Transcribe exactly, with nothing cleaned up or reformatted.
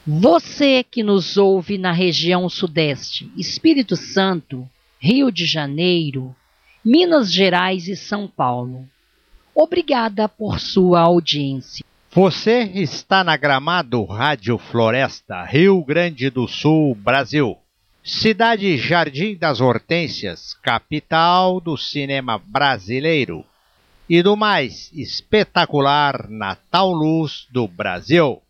Você que nos ouve na região Sudeste, Espírito Santo, Rio de Janeiro, Minas Gerais e São Paulo, obrigada por sua audiência. Você está na Gramado Rádio Floresta, Rio Grande do Sul, Brasil. Cidade Jardim das Hortênsias, capital do cinema brasileiro e do mais espetacular Natal Luz do Brasil.